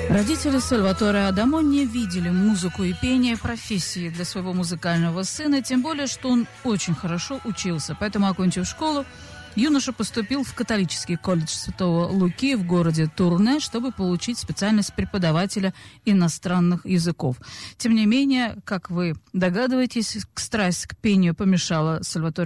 Родители Сальваторе Адамо не видели музыку и пение профессии для своего музыкального сына, тем более, что он очень хорошо учился. Поэтому, окончив школу, юноша поступил в католический колледж Святого Луки в городе Турне, чтобы получить специальность преподавателя иностранных языков. Тем не менее, как вы догадываетесь, страсть к пению помешала Сальваторе